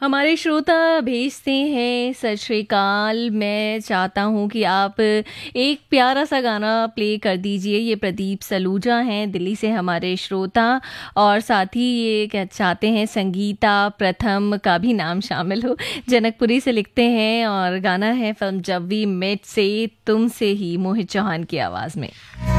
हमारे श्रोता भेजते हैं, सत श्री अकाल, मैं चाहता हूँ कि आप एक प्यारा सा गाना प्ले कर दीजिए। ये प्रदीप सलूजा हैं दिल्ली से हमारे श्रोता, और साथ ही ये क्या चाहते हैं संगीता प्रथम का भी नाम शामिल हो। जनकपुरी से लिखते हैं और गाना है फिल्म जब वी मेट से, तुमसे ही, मोहित चौहान की आवाज़ में।